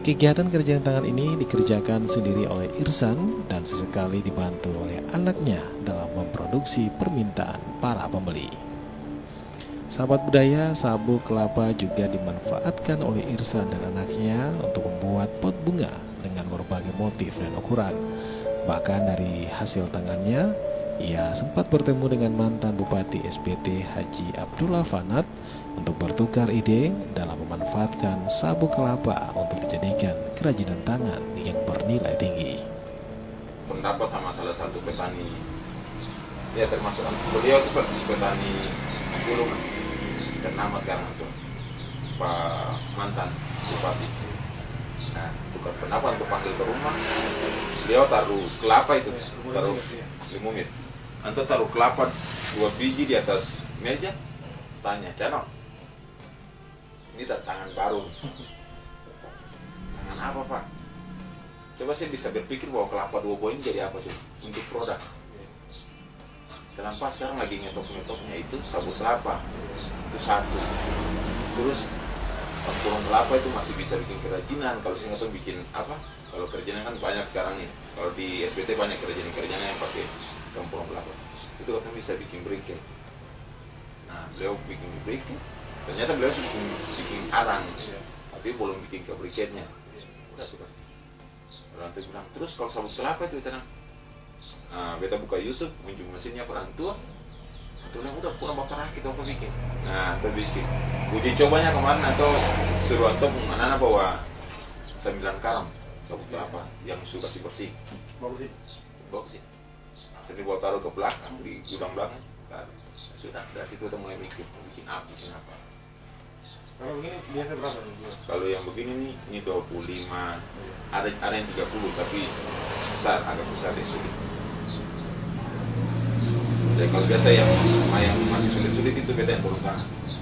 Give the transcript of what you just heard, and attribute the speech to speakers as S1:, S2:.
S1: Kegiatan kerajinan tangan ini dikerjakan sendiri oleh Irsan dan sesekali dibantu oleh anaknya dalam memproduksi permintaan para pembeli. Sahabat budaya, sabuk kelapa juga dimanfaatkan oleh Irsan dan anaknya untuk membuat pot bunga dengan berbagai motif dan ukuran. Bahkan dari hasil tangannya, ia sempat bertemu dengan mantan Bupati SBT Haji Abdullah Fanat untuk bertukar ide dalam memanfaatkan sabuk kelapa untuk dijadikan kerajinan tangan yang bernilai tinggi.
S2: Pendapat sama salah satu petani, ya termasuk beliau itu petani dulu, ternama sekarang itu Pak mantan Bupati. Nah, tukar pendapat untuk panggil ke rumah, beliau taruh kelapa itu, taruh limumit. Anto taruh kelapa 2 biji di atas meja, tanya, Cano, ini tangan baru. Tangan apa, Pak? Coba saya bisa berpikir bahwa kelapa 2 buah ini jadi apa tuh untuk produk. Kenapa sekarang lagi ngetok-ngetoknya itu sabut kelapa, itu satu. Terus tempurung kelapa itu masih bisa bikin kerajinan. Kalau saya nggak tahu bikin apa. Kalau kerajinan kan banyak sekarang nih. Kalau di SBT banyak kerajinan yang pakai tempurung kelapa. Itu kan bisa bikin briquet. Nah, beliau bikin briquet. Ternyata beliau bikin arang, tapi belum bikin ke briquetnya. Udah tuh kan. Orang tua bilang, terus kalau sabut kelapa itu tenang. Nah, beta buka YouTube, muncul mesinnya orang tua. Tuh udah kurang bakar rakit apa bikin. Nah, kita bikin. Uji cobanya kemarin atau suruh atau anak-anak bawa 9 karam sabut kelapa yang sudah bersih. Bagus sih. Sini bawa taruh ke belakang di gudang belakang. Sudah dari situ kita mulai bikin apa, bikin apa.
S3: Kalau begini biasa berapa?
S2: Kalau yang begini nih, ini 25, ada yang 30 tapi besar, agak besar deh, sulit. Jadi kalau biasa yang masih sulit-sulit itu beda yang turun tangan.